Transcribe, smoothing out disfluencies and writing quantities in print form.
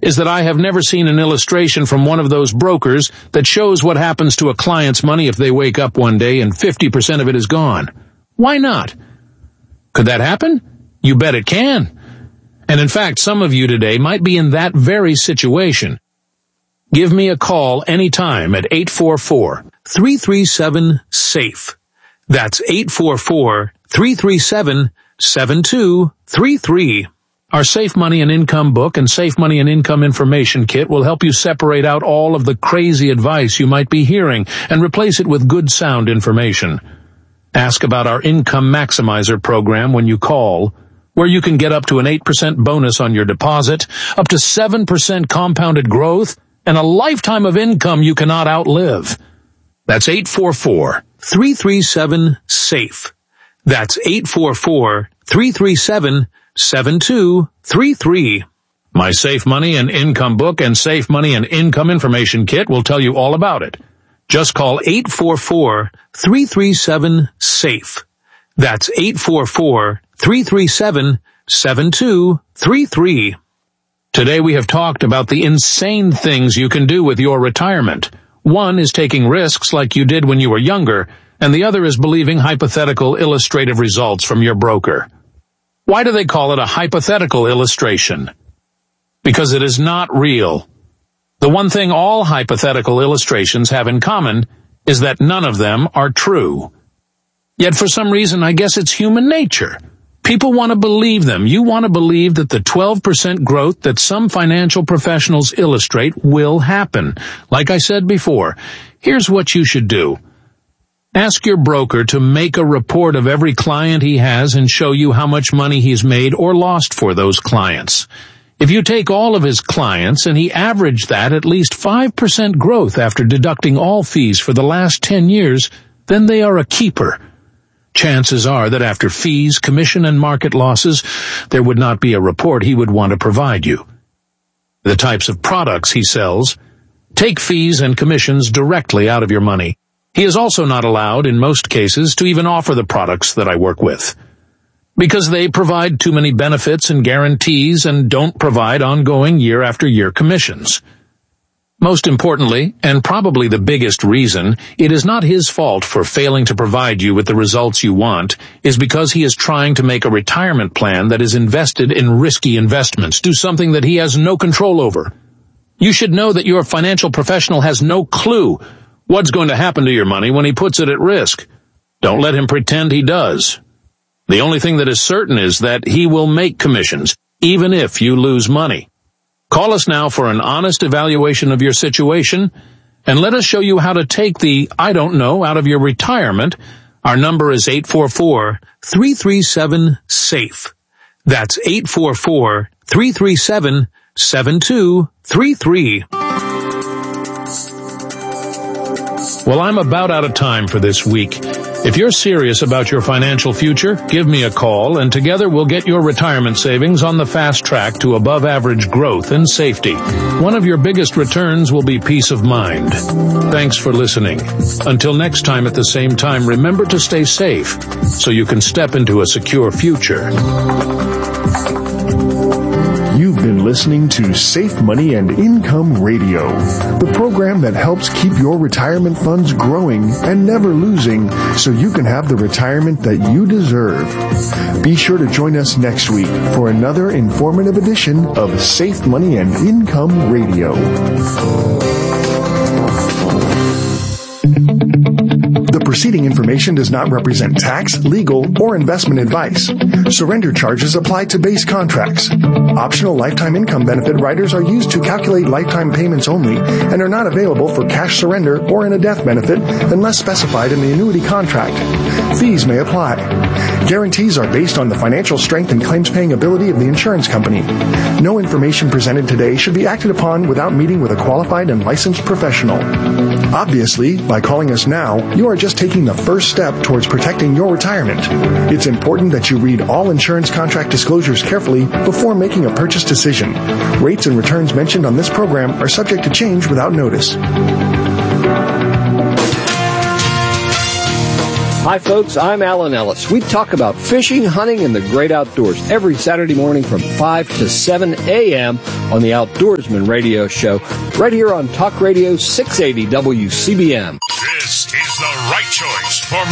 is that I have never seen an illustration from one of those brokers that shows what happens to a client's money if they wake up one day and 50% of it is gone. Why not? Could that happen? You bet it can. And in fact, some of you today might be in that very situation. Give me a call anytime at 844-337-SAFE. That's 844-337-7233. Our Safe Money and Income book and Safe Money and Income information kit will help you separate out all of the crazy advice you might be hearing and replace it with good sound information. Ask about our Income Maximizer program when you call, where you can get up to an 8% bonus on your deposit, up to 7% compounded growth, and a lifetime of income you cannot outlive. That's 844-337-SAFE. That's 844-337-7233. My Safe Money and Income book and Safe Money and Income information kit will tell you all about it. Just call 844-337-SAFE. That's 844-337-7233. Today we have talked about the insane things you can do with your retirement. One is taking risks like you did when you were younger, and the other is believing hypothetical illustrative results from your broker. Why do they call it a hypothetical illustration? Because it is not real. The one thing all hypothetical illustrations have in common is that none of them are true. Yet for some reason, I guess it's human nature. People want to believe them. You want to believe that the 12% growth that some financial professionals illustrate will happen. Like I said before, here's what you should do. Ask your broker to make a report of every client he has and show you how much money he's made or lost for those clients. If you take all of his clients and he averaged that at least 5% growth after deducting all fees for the last 10 years, then they are a keeper. Chances are that after fees, commission, and market losses, there would not be a report he would want to provide you. The types of products he sells take fees and commissions directly out of your money. He is also not allowed, in most cases, to even offer the products that I work with, because they provide too many benefits and guarantees and don't provide ongoing year-after-year commissions. Most importantly, and probably the biggest reason, it is not his fault for failing to provide you with the results you want, is because he is trying to make a retirement plan that is invested in risky investments, do something that he has no control over. You should know that your financial professional has no clue what's going to happen to your money when he puts it at risk. Don't let him pretend he does. The only thing that is certain is that he will make commissions, even if you lose money. Call us now for an honest evaluation of your situation, and let us show you how to take the I don't know out of your retirement. Our number is 844-337-SAFE. That's 844-337-7233. Well, I'm about out of time for this week. If you're serious about your financial future, give me a call, and together we'll get your retirement savings on the fast track to above-average growth and safety. One of your biggest returns will be peace of mind. Thanks for listening. Until next time at the same time, remember to stay safe so you can step into a secure future. You've been listening to Safe Money and Income Radio, the program that helps keep your retirement funds growing and never losing so you can have the retirement that you deserve. Be sure to join us next week for another informative edition of Safe Money and Income Radio. The preceding information does not represent tax, legal, or investment advice. Surrender charges apply to base contracts. Optional lifetime income benefit riders are used to calculate lifetime payments only and are not available for cash surrender or in a death benefit unless specified in the annuity contract. Fees may apply. Guarantees are based on the financial strength and claims-paying ability of the insurance company. No information presented today should be acted upon without meeting with a qualified and licensed professional. Obviously, by calling us now, you are just taking the first step towards protecting your retirement. It's important that you read all insurance contract disclosures carefully before making a purchase decision. Rates and returns mentioned on this program are subject to change without notice. Hi, folks. I'm Alan Ellis. We talk about fishing, hunting, and the great outdoors every Saturday morning from 5 to 7 a.m. on the Outdoorsman Radio Show, right here on Talk Radio 680 WCBM. This is the right choice for